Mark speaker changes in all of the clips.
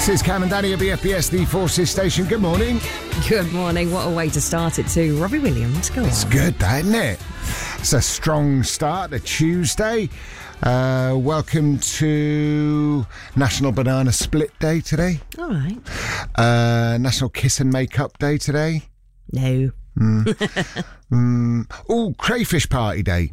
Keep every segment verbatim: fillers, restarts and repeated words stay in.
Speaker 1: This is Cam and Danny at B F B S, the Forces Station. Good morning.
Speaker 2: Good morning. What a way to start it too. Robbie Williams, go
Speaker 1: It's
Speaker 2: on.
Speaker 1: good, that, isn't it? It's a strong start, a Tuesday. Uh, welcome to National Banana Split Day today.
Speaker 2: All right.
Speaker 1: Uh, National Kiss and Makeup Day today.
Speaker 2: No.
Speaker 1: Mm. mm. Oh, Crayfish Party Day.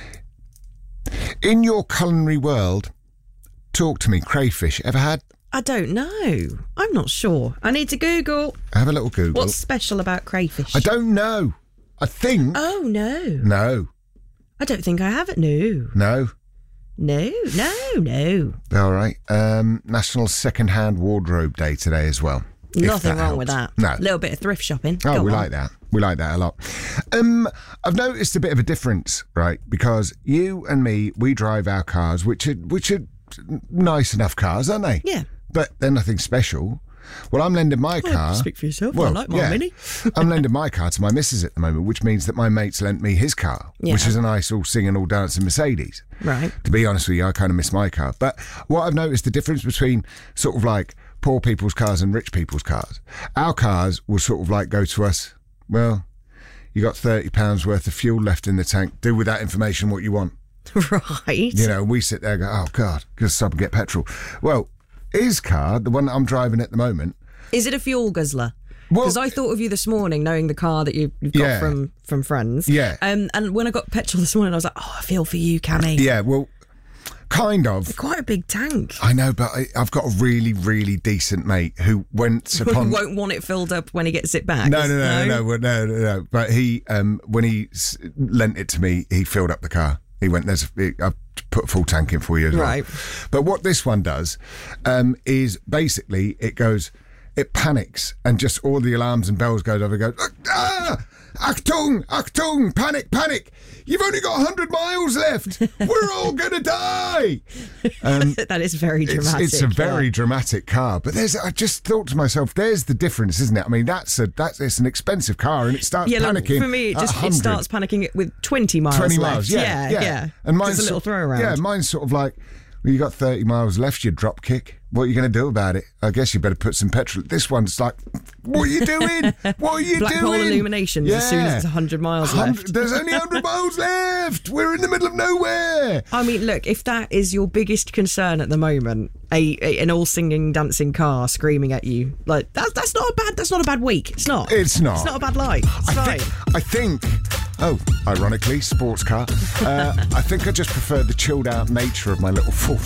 Speaker 1: In your culinary world, talk to me. Crayfish, ever had?
Speaker 2: I don't know. I'm not sure. I need to Google.
Speaker 1: Have a little Google.
Speaker 2: What's special about crayfish?
Speaker 1: I don't know. I think...
Speaker 2: Oh, no.
Speaker 1: No.
Speaker 2: I don't think I have it. No.
Speaker 1: No.
Speaker 2: No, no, no.
Speaker 1: All right. Um, National Second-Hand Wardrobe Day today as well.
Speaker 2: Nothing
Speaker 1: that
Speaker 2: wrong with
Speaker 1: helps.
Speaker 2: that.
Speaker 1: No.
Speaker 2: A little bit of thrift shopping.
Speaker 1: Oh,
Speaker 2: Go
Speaker 1: we
Speaker 2: on.
Speaker 1: like that. We like that a lot. Um, I've noticed a bit of a difference, right? Because you and me, we drive our cars, which are which are nice enough cars, aren't they?
Speaker 2: Yeah.
Speaker 1: But they're nothing special. Well, I'm lending my
Speaker 2: Oh,
Speaker 1: car.
Speaker 2: speak for yourself.
Speaker 1: Well,
Speaker 2: I like my
Speaker 1: yeah.
Speaker 2: Mini.
Speaker 1: I'm lending my car to my missus at the moment, which means that my mate's lent me his car,
Speaker 2: Yeah.
Speaker 1: which is a nice all singing, all dancing Mercedes.
Speaker 2: Right.
Speaker 1: To be honest with you, I kind of miss my car. But what I've noticed, the difference between sort of like poor people's cars and rich people's cars, our cars will sort of like go to us, well, you got thirty pounds worth of fuel left in the tank. Do with that information what you want.
Speaker 2: Right.
Speaker 1: You know, we sit there and go, oh, God, just stop and get petrol. Well, his car, the one that I'm driving at the moment...
Speaker 2: Is it a fuel guzzler?
Speaker 1: Well,
Speaker 2: Because I thought of you this morning, knowing the car that you, you've got
Speaker 1: Yeah.
Speaker 2: from, from friends.
Speaker 1: Yeah.
Speaker 2: Um, and when I got petrol this morning, I was like, oh, I feel for you, Cammy.
Speaker 1: Yeah, well, kind of.
Speaker 2: Quite a big tank.
Speaker 1: I know, but I, I've got a really, really decent mate who went upon...
Speaker 2: Won't want it filled up when he gets it back.
Speaker 1: No, no, no, no, no, no, no, no. But he, um, when he s- lent it to me, he filled up the car. He went, "There's, I've put a full tank in for you as well."
Speaker 2: Right.
Speaker 1: But what this one does um, is basically it goes, it panics, and just all the alarms and bells goes over. It goes, ah, Achtung, Achtung, panic, panic! You've only got one hundred miles left. We're all gonna die. Um,
Speaker 2: That is very
Speaker 1: It's,
Speaker 2: dramatic.
Speaker 1: it's a very
Speaker 2: yeah.
Speaker 1: dramatic car, but there's. I just thought to myself, there's the difference, isn't it? I mean, that's a that's it's an expensive car, and it starts
Speaker 2: Yeah, look,
Speaker 1: panicking.
Speaker 2: for me, it
Speaker 1: at
Speaker 2: just it
Speaker 1: one hundred.
Speaker 2: starts panicking with twenty miles
Speaker 1: twenty
Speaker 2: left.
Speaker 1: miles, yeah,
Speaker 2: yeah,
Speaker 1: yeah. And mine's
Speaker 2: just a little
Speaker 1: sort-
Speaker 2: throw around.
Speaker 1: Yeah, mine's sort of like, well, you got thirty miles left, you drop kick. What are you going to do about it? I guess you better put some petrol. This one's like, what are you doing? What are you
Speaker 2: Black
Speaker 1: doing?
Speaker 2: hole illuminations as soon as it's one hundred miles
Speaker 1: one hundred
Speaker 2: left.
Speaker 1: There's only one hundred miles left. We're in the middle of nowhere.
Speaker 2: I mean, look, if that is your biggest concern at the moment, a, a an all singing, dancing car screaming at you, like that's that's not a bad that's not a bad week. It's not.
Speaker 1: It's not.
Speaker 2: It's not a bad life. It's
Speaker 1: I
Speaker 2: fine.
Speaker 1: think, I think, oh, ironically, sports car. Uh, I think I just prefer the chilled out nature of my little Ford